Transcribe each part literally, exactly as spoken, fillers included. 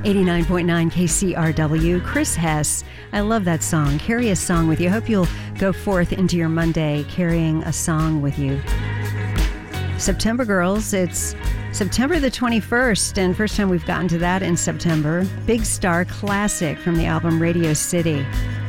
eighty-nine point nine K C R W. Chris Hess. I love that song. Carry a song with you. I hope you'll go forth into your Monday carrying a song with you. September Girls, it's September the twenty-first, and first time we've gotten to that in September. Big Star Classic from the album Radio City.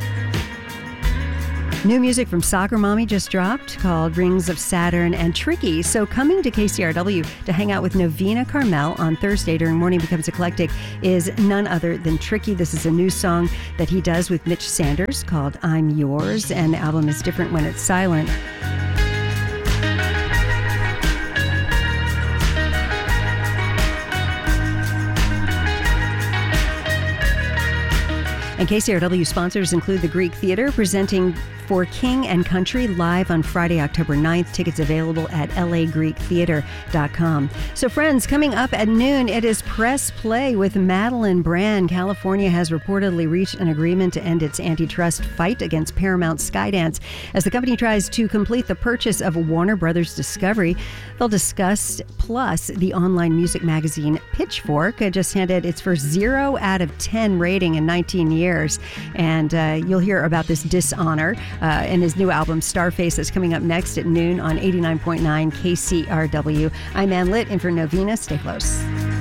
New music from Soccer Mommy just dropped called Rings of Saturn and Tricky. So coming to K C R W to hang out with Novena Carmel on Thursday during Morning Becomes Eclectic is none other than Tricky. This is a new song that he does with Mitch Sanders called I'm Yours, and the album is different when it's silent. And K C R W sponsors include the Greek Theater, presenting For King and Country live on Friday, October ninth. Tickets available at L A Greek Theater dot com. So friends, coming up at noon, it is Press Play with Madeline Brand. California has reportedly reached an agreement to end its antitrust fight against Paramount Skydance as the company tries to complete the purchase of Warner Brothers Discovery. They'll discuss, plus the online music magazine Pitchfork just handed its first zero out of ten rating in nineteen years. And uh, you'll hear about this dishonor Uh, and his new album, Starface, is coming up next at noon on eighty-nine point nine K C R W. I'm Ann Litt, in for Novena. Stay close.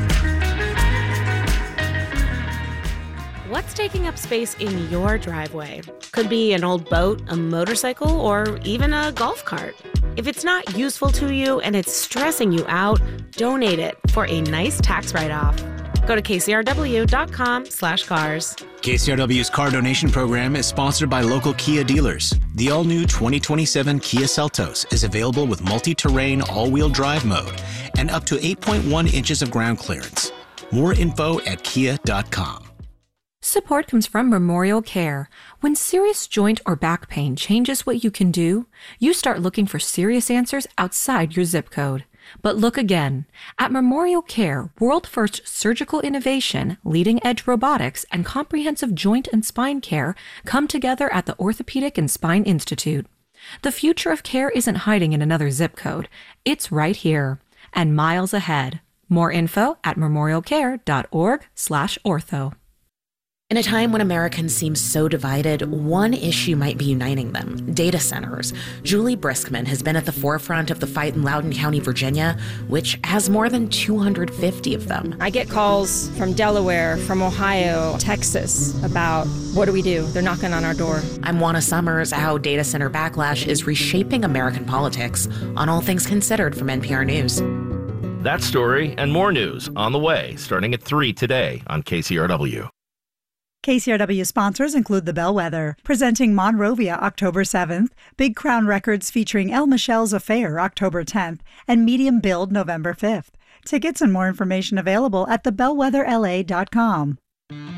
What's taking up space in your driveway? Could be an old boat, a motorcycle, or even a golf cart. If it's not useful to you and it's stressing you out, donate it for a nice tax write-off. Go to K C R W dot com slash cars. K C R W's car donation program is sponsored by local Kia dealers. The all-new twenty twenty-seven Kia Seltos is available with multi-terrain all-wheel drive mode and up to eight point one inches of ground clearance. More info at kia dot com. Support comes from Memorial Care. When serious joint or back pain changes what you can do, you start looking for serious answers outside your zip code. But look again. At Memorial Care, world-first surgical innovation, leading-edge robotics, and comprehensive joint and spine care come together at the Orthopedic and Spine Institute. The future of care isn't hiding in another zip code. It's right here and miles ahead. More info at memorial care dot org slash ortho. In a time when Americans seem so divided, one issue might be uniting them: data centers. Julie Briskman has been at the forefront of the fight in Loudoun County, Virginia, which has more than two hundred fifty of them. I get calls from Delaware, from Ohio, Texas about what do we do? They're knocking on our door. I'm Juana Summers. How data center backlash is reshaping American politics on All Things Considered from N P R News. That story and more news on the way, starting at three today on K C R W. K C R W sponsors include The Bellwether, presenting Monrovia October seventh, Big Crown Records featuring El Michelle's Affair October tenth, and Medium Build November fifth. Tickets and more information available at the bellwether L A dot com.